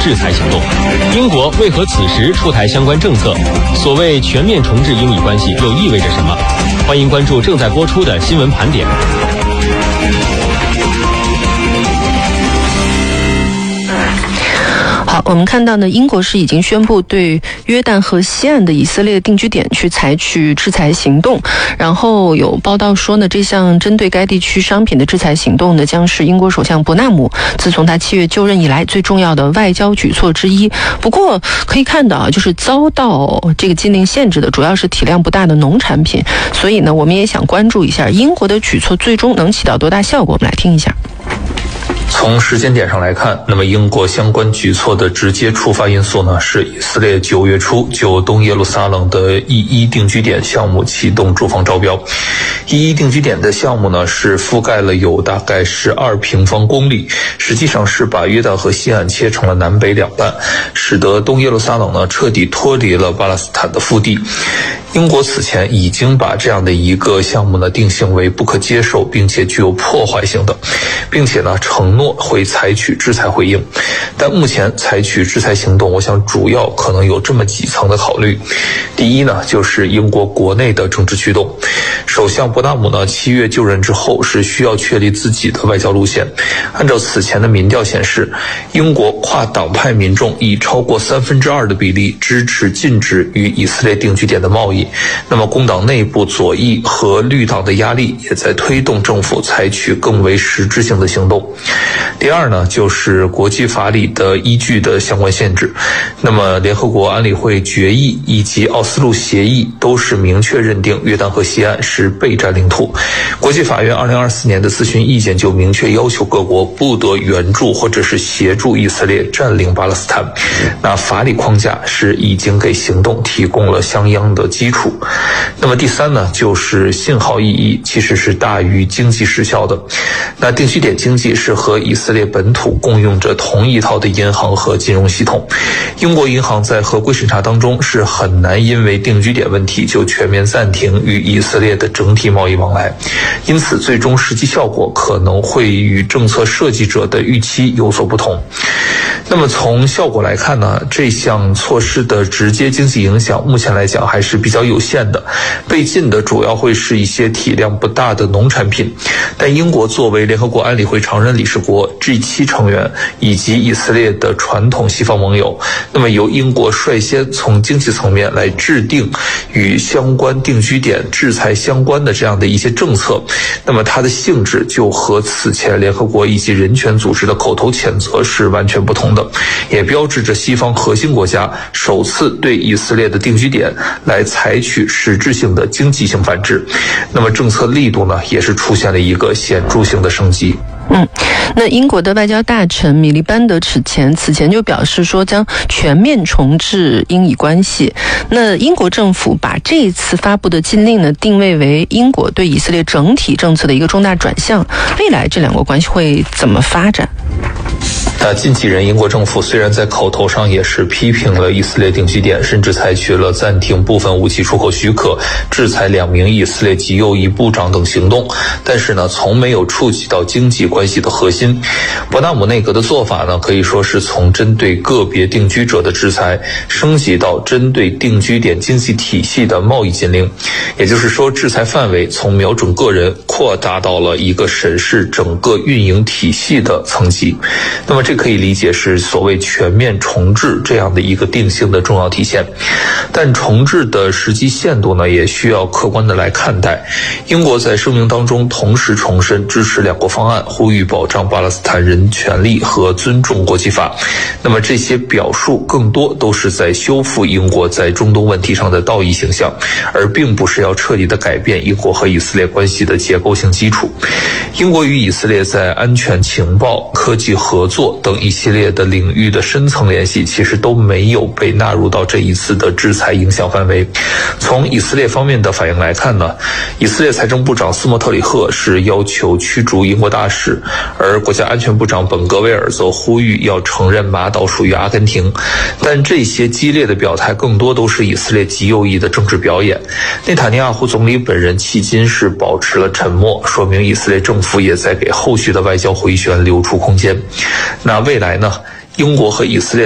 制裁行动。英国为何此时出台相关政策？所谓全面重置英以关系又意味着什么？欢迎关注正在播出的新闻盘点。 好，我们看到呢，英国是已经宣布对约旦河西岸的以色列定居点去采取制裁行动，然后有报道说呢，这项针对该地区商品的制裁行动呢，将是英国首相伯纳姆自从他7月就任以来最重要的外交举措之一。不过可以看到啊，就是遭到这个禁令限制的主要是体量不大的农产品，所以呢，我们也想关注一下英国的举措最终能起到多大效果。我们来听一下。 从时间点上来看，那么英国相关举措的直接触发因素呢，是以色列9月初就东耶路撒冷的E1定居点项目启动住房招标。E1定居点的项目呢，是覆盖了有大概12平方公里，实际上是把约旦河西岸切成了南北两半，使得东耶路撒冷呢彻底脱离了巴勒斯坦的腹地。英国此前已经把这样的一个项目呢定性为不可接受并且具有破坏性的，并且呢承诺会采取制裁回应。但目前采取制裁行动，我想主要可能有这么几层的考虑。第一呢，就是英国国内的政治驱动。首相伯纳姆呢7月就任之后是需要确立自己的外交路线。按照此前的民调显示，英国跨党派民众以超过2/3的比例支持禁止与以色列定居点的贸易。那么工党内部左翼和绿党的压力也在推动政府采取更为实质性的行动。第二呢，就是国际法里的依据的相关限制。那么联合国安理会决议以及奥斯陆协议都是明确认定约旦河西岸是备战领土。国际法院2024年的咨询意见就明确要求各国不得援助或者是协助以色列占领巴勒斯坦。那法理框架是已经给行动提供了相应的基础。那么第三呢，就是信号意义其实是大于经济实效的。那定居点经济是和以色列本土共用着同一套的银行和金融系统。英国银行在合规审查当中是很难因为定居点问题就全面暂停与以色列的整体贸易往来，因此最终实际效果可能会与政策设计者的预期有所不同。那么从效果来看呢，这项措施的直接经济影响目前来讲还是比较有限的，被禁的主要会是一些体量不大的农产品。但英国作为联合国安理会常任理事国 G7 成员以及以色列的传统西方盟友，那么由英国率先从经济层面来制定与相关定居点制裁相关的这样的一些政策，那么它的性质就和此前联合国以及人权组织的口头谴责是完全不同的，也标志着西方核心国家首次对以色列的定居点来采取实质性的经济性反制。那么政策力度呢，也是出现了一个显著性的升级。 那英国的外交大臣米利班德此前就表示说将全面重置英以关系。那英国政府把这一次发布的禁令呢定位为英国对以色列整体政策的一个重大转向，未来这两国关系会怎么发展？ 那经纪人英国政府虽然在口头上也是批评了以色列定居点，甚至采取了暂停部分武器出口许可、制裁2名以色列极右翼部长等行动，但是呢，从没有触及到经济关系的核心。伯纳姆内阁的做法呢，可以说是从针对个别定居者的制裁升级到针对定居点经济体系的贸易禁令，也就是说，制裁范围从瞄准个人扩大到了一个审视整个运营体系的层级。那么这可以理解是所谓全面重置这样的一个定性的重要体现。但重置的实际限度呢，也需要客观的来看待。英国在声明当中同时重申支持两国方案，呼吁保障巴勒斯坦人权利和尊重国际法。那么这些表述更多都是在修复英国在中东问题上的道义形象，而并不是要彻底的改变英国和以色列关系的结构性基础。英国与以色列在安全情报、科技合作等一系列的领域的深层联系其实都没有被纳入到这一次的制裁影响范围。从以色列方面的反应来看呢，以色列财政部长斯莫特里赫是要求驱逐英国大使，而国家安全部长本格维尔则呼吁要承认马岛属于阿根廷。但这些激烈的表态更多都是以色列极右翼的政治表演。内塔尼亚胡总理本人迄今是保持了沉默，说明以色列政府也在给后续的外交回旋留出空间。那未来呢，英国和以色列